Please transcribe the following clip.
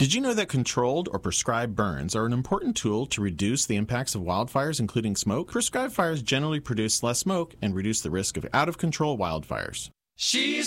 Did you know that controlled or prescribed burns are an important tool to reduce the impacts of wildfires, including smoke? Prescribed fires generally produce less smoke and reduce the risk of out-of-control wildfires. She's